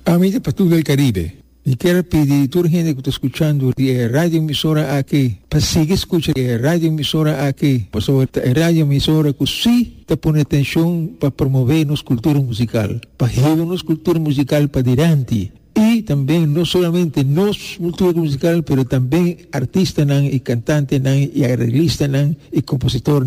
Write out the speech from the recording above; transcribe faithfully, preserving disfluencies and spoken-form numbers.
Amiga para todo el Caribe, y quiero pedir a toda la gente que está escuchando la radio emisora aquí, para seguir escuchando la radio emisora aquí, por sobre la radio emisora que sí te pone atención para promover nuestra cultura musical, para llevar nuestra cultura musical para adelante. Y también no solamente nuestra cultura musical, pero también artistas y cantantes y arreglistas y compositores